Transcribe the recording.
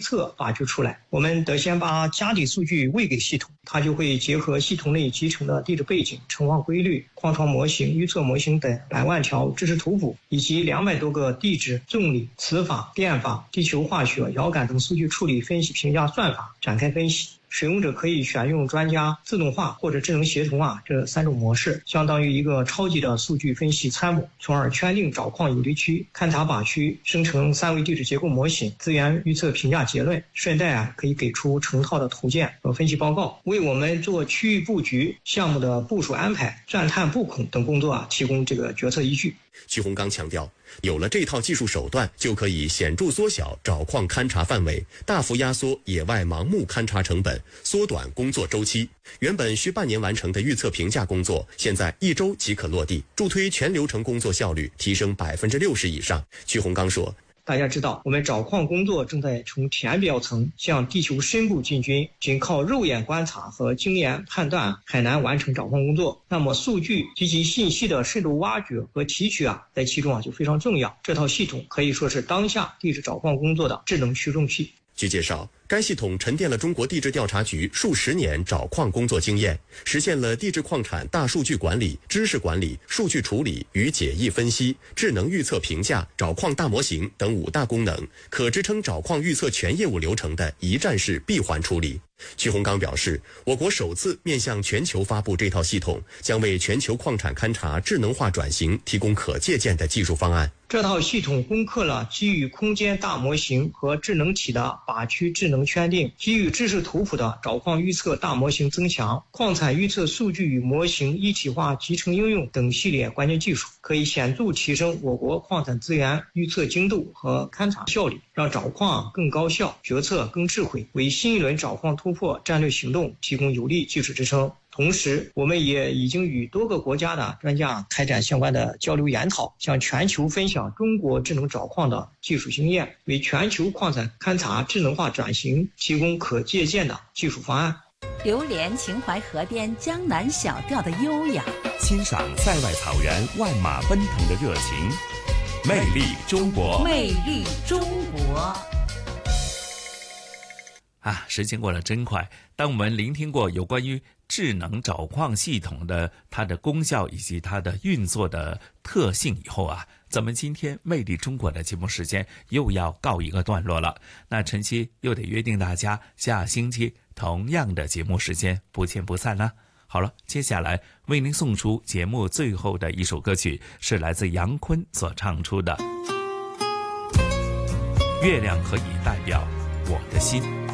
测把区出来。我们得先把家底数据喂给系统，它就会结合系统内集成的地质背景、成况规律、矿床模型、预测模型等100万条知识图谱，以及200多个地质、重力、磁法、电法、地球化学、遥感等数据处理、分析、评价算法展开分析。使用者可以选用专家、自动化或者智能协同这3种模式，相当于一个超级的数据分析参谋，从而圈定找矿有利区、勘察靶区，生成3维地质结构模型、资源预测评价结论，顺带可以给出成套的图鉴和分析报告，为我们做区域布局、项目的部署安排、钻探布孔等工作提供这个决策依据。 徐洪刚强调，有了这套技术手段，就可以显著缩小找矿勘察范围，大幅压缩野外盲目勘察成本，缩短工作周期。原本需半年完成的预测评价工作，现在1周即可落地，助推全流程工作效率提升60%以上。徐洪刚说， 大家知道，我们找矿工作正在从浅表层向地球深部进军，仅靠肉眼观察和经验判断很难完成找矿工作。那么数据及其信息的深度挖掘和提取在其中就非常重要。这套系统可以说是当下地质找矿工作的智能驱动器。 据介绍，该系统沉淀了中国地质调查局数10年找矿工作经验，实现了地质矿产大数据管理、知识管理、数据处理与解译分析、智能预测评价、找矿大模型等5大功能，可支撑找矿预测全业务流程的一站式闭环处理。徐洪刚表示，我国首次面向全球发布这套系统，将为全球矿产勘察智能化转型提供可借鉴的技术方案。 这套系统攻克了基于空间大模型和智能体的靶区智能圈定，基于知识图谱的找矿预测大模型增强，矿产预测数据与模型一体化集成应用等系列关键技术，可以显著提升我国矿产资源预测精度和勘察效率，让找矿更高效，决策更智慧，为新一轮找矿突破战略行动提供有力技术支撑。同时，我们也已经与多个国家的专家开展相关的交流研讨，向全球分享中国智能找矿的技术经验，为全球矿产勘察智能化转型提供可借鉴的技术方案。 流连秦淮河边江南小调的优雅， 欣赏塞外草原万马奔腾的热情。魅力中国， 魅力中国。 时间过得真快。当我们聆听过有关于智能找矿系统的它的功效以及它的运作的特性以后咱们今天魅力中国的节目时间又要告一个段落了。那晨曦又得约定大家下星期同样的节目时间不见不散了。好了，接下来为您送出节目最后的一首歌曲，是来自杨坤所唱出的《月亮可以代表我的心》。